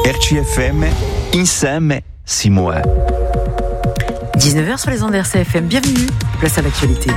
RCFM, insieme si muove. 19h sur les ondes RCFM, bienvenue, place à l'actualité.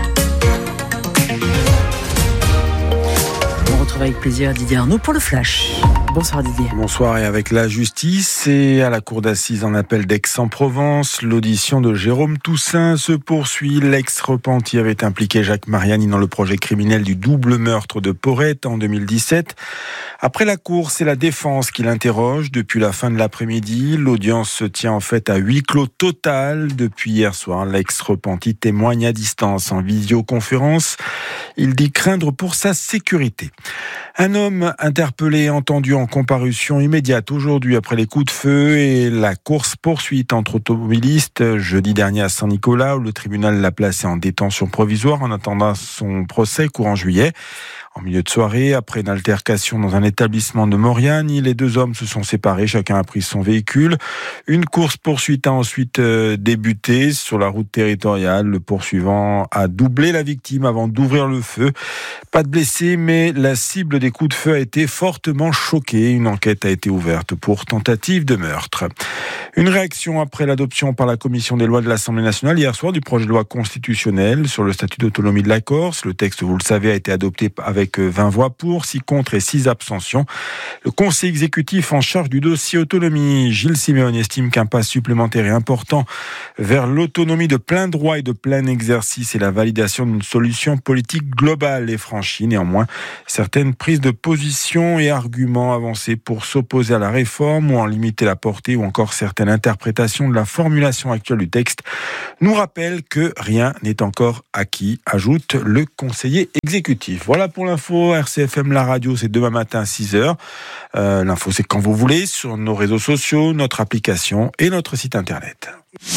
On retrouve avec plaisir Didier Arnaud pour le Flash. Bonsoir Didier. Bonsoir, et avec la justice et à la cour d'assises en appel d'Aix-en-Provence, l'audition de Jérôme Toussaint se poursuit. L'ex-repenti avait impliqué Jacques Mariani dans le projet criminel du double meurtre de Porrette en 2017. Après la cour, c'est la défense qui l'interroge depuis la fin de l'après-midi. L'audience se tient en fait à huis clos total depuis hier soir. L'ex-repenti témoigne à distance en visioconférence. Il dit craindre pour sa sécurité. Un homme interpellé et entendu en comparution immédiate aujourd'hui après les coups de feu et la course-poursuite entre automobilistes jeudi dernier à Saint-Nicolas, où le tribunal l'a placé en détention provisoire en attendant son procès courant juillet. En milieu de soirée, après une altercation dans un établissement de Mauriagne, les deux hommes se sont séparés, chacun a pris son véhicule. Une course-poursuite a ensuite débuté sur la route territoriale. Le poursuivant a doublé la victime avant d'ouvrir le feu. Pas de blessés, mais la cible des coups de feu a été fortement choquée. Une enquête a été ouverte pour tentative de meurtre. Une réaction après l'adoption par la commission des lois de l'Assemblée nationale hier soir du projet de loi constitutionnelle sur le statut d'autonomie de la Corse. Le texte, vous le savez, a été adopté avec 20 voix pour, 6 contre et 6 abstentions. Le conseil exécutif en charge du dossier autonomie, Gilles Simeone, estime qu'un pas supplémentaire et important vers l'autonomie de plein droit et de plein exercice et la validation d'une solution politique globale est franchie. Néanmoins, certaines prises de position et arguments avancés pour s'opposer à la réforme ou en limiter la portée ou encore certaines interprétations de la formulation actuelle du texte nous rappellent que rien n'est encore acquis, ajoute le conseiller exécutif. Voilà pour l'info. RCFM, la radio, c'est demain matin à 6h. L'info, c'est quand vous voulez, sur nos réseaux sociaux, notre application et notre site internet.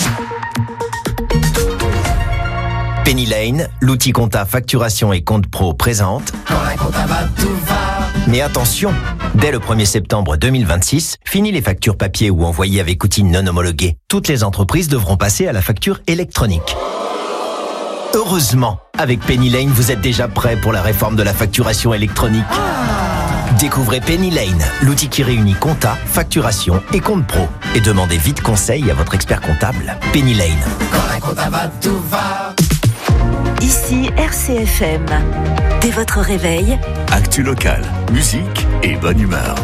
Penny Lane, l'outil compta facturation et compte pro présente. Quand la compta va, tout va. Mais attention, dès le 1er septembre 2026, fini les factures papier ou envoyées avec outils non homologués. Toutes les entreprises devront passer à la facture électronique. Heureusement, avec Penny Lane, vous êtes déjà prêt pour la réforme de la facturation électronique. Découvrez Penny Lane, l'outil qui réunit compta, facturation et compte pro. Et demandez vite conseil à votre expert comptable. Penny Lane. Quand la compta va, tout va. Ici RCFM. Dès votre réveil, Actu locale, musique et bonne humeur.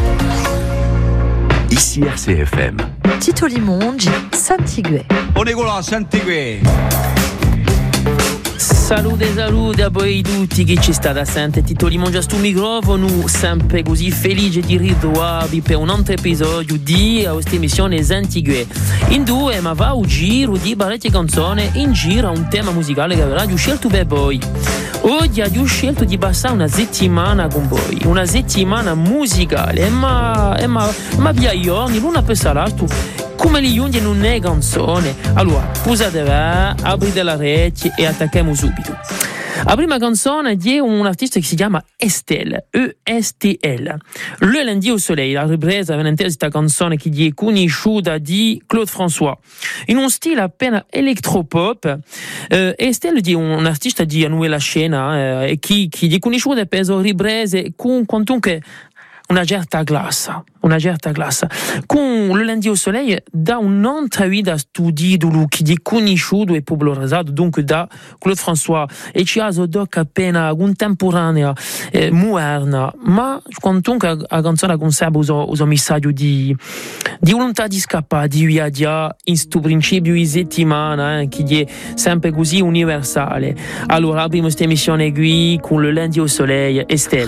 Ici RCFM. Tito Limongi, Sant'Iguè. On est là, Sant'Iguè. Salute a voi tutti che ci state a sentire. Tito Limongi sul microfono, sempre così felice di ritrovarvi per un altro episodio di questa emissione Sant'Iguè. In due, ma va un giro di parecchie canzoni in giro a un tema musicale che avrà scelto per voi. Oggi ho scelto di passare una settimana con voi, una settimana musicale, ma via giorni, l'una per l'altra, come gli unghie non è canzone. Allora, posatevi, aprite la rete e attacchiamo subito. La prima canzone è di un artista che si chiama Estelle, E-S-T-L. Le lundi au soleil, la ripresa viene intesa questa canzone che è conosciuta di Claude François. In un stile appena elettropop, Estelle è un artista di nuova scena e che è conosciuta per le riprese con quantunque una certa classe. Con Le lundi au soleil da un'altra vita studiato che è conosciuto e popolarizzato dunque da Claude François e ci ha doc appena contemporanea, moderna, ma quantunque la canzone conserva un messaggio di volontà di scappare, di viaggiare in sto principio di settimana che è sempre così universale. Allora apriamo questa emissione qui con Le lundi au soleil, Estelle.